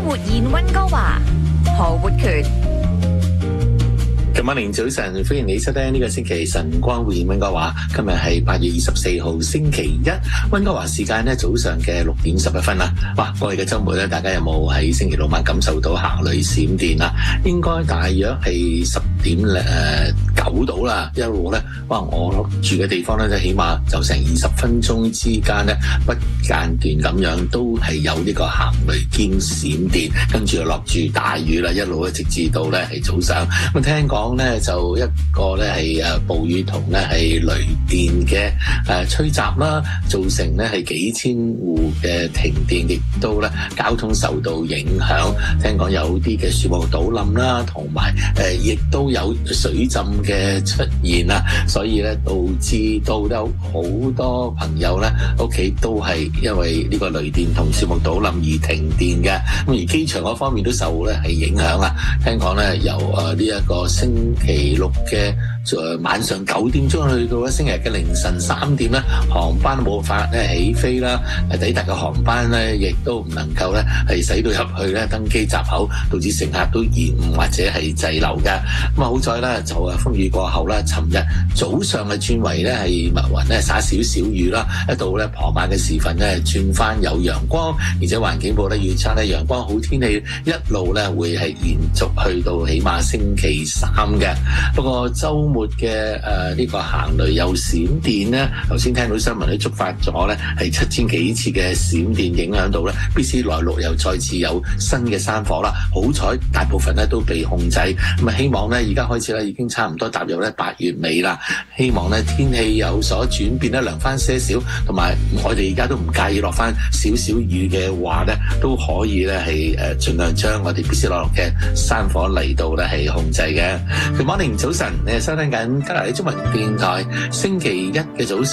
活現溫哥華，何活權。 今晚早晨，歡迎你收聽呢個星期晨光活現溫哥華。今日係8月24號星期一，溫哥華時間呢早上嘅6點11分啦。哇，過去嘅周末呢，大家有冇喺星期六晚感受到行雷閃電啊？應該大約係10點9度啦，一路呢，哇！我住嘅地方呢，起碼就成20分鐘之間呢，不間斷咁樣都係有呢個行雷兼閃電，跟住又落住大雨啦，一路直至到呢係早上。咁聽講呢就一個呢係暴雨同呢係雷電嘅吹襲啦，造成呢係幾千戶嘅停電，亦都呢交通受到影響。聽講有啲嘅樹木倒冧啦，同埋亦都有水浸嘅出現啦，所以呢導致到有好多朋友呢屋企都係因為呢個雷電同樹木倒冧而停電嘅。咁而機場嗰方面都受呢係影響啊。聽講呢由呢一個星期六嘅晚上9點鐘去到星期日嘅凌晨3點咧，航班冇法咧起飛啦，抵達嘅航班咧亦都唔能夠咧係駛到入去咧登機閘口，導致乘客都延誤或者係滯留嘅。咁啊好在咧就風雨過後啦，尋日早上嘅轉為咧係密雲咧灑少少雨啦，一到咧傍晚嘅時分咧轉翻有陽光，而且環境部咧預測咧陽光好天氣一路咧會係延續去到起碼星期3嘅。不過週末嘅呢個行雷又閃電咧，頭先聽到新聞都觸發咗咧係7000幾次嘅閃電，影響到咧 BC 內陸又再次有新嘅山火啦。好彩大部分咧都被控制，咁啊希望咧而家開始咧已經差唔多踏入咧8月尾啦，希望咧天氣有所轉變咧，涼翻些少，同埋我哋而家都唔介意落翻少少雨嘅話咧，都可以咧係盡量將我哋 BC 內陸嘅山火嚟到咧係控制嘅。Good morning，早晨，你係收聽緊加拿大中文電台星期一嘅早上。